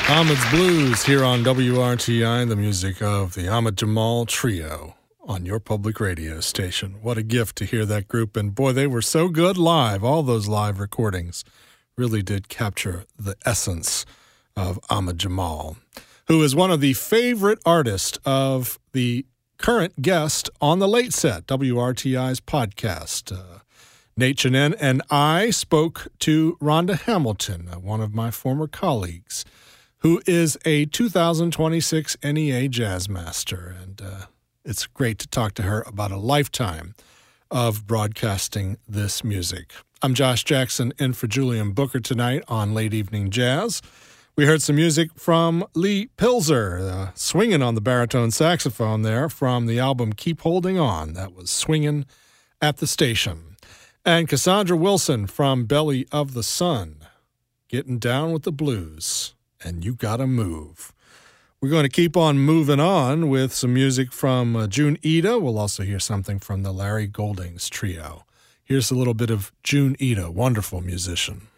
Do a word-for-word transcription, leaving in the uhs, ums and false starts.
Ahmed's Blues here on W R T I, the music of the Ahmed Jamal Trio on your public radio station. What a gift to hear that group. And boy, they were so good live. All those live recordings really did capture the essence of Ahmed Jamal, who is one of the favorite artists of the current guest on the Late Set, W R T I's podcast. Uh, Nate Chinen and I spoke to Rhonda Hamilton, uh, one of my former colleagues, who is a two thousand twenty-six N E A Jazz Master. And uh, it's great to talk to her about a lifetime of broadcasting this music. I'm Josh Jackson in for Julian Booker tonight on Late Evening Jazz. We heard some music from Lee Pilzer, uh, swinging on the baritone saxophone there from the album Keep Holding On. That was Swinging at the Station. And Cassandra Wilson from Belly of the Sun, Getting Down with the Blues. And You Gotta Move. We're going to keep on moving on with some music from uh, June Ida. We'll also hear something from the Larry Goldings Trio. Here's a little bit of June Ida, wonderful musician.